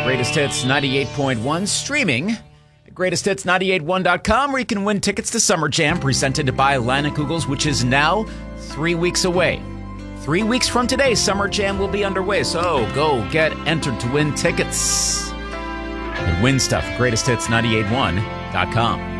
Greatest Hits 98.1, streaming at greatesthits981.com, where you can win tickets to Summer Jam, presented by Leinenkugel's, which is now 3 weeks away. 3 weeks from today, Summer Jam will be underway, so go get entered to win tickets. And win stuff at greatesthits981.com.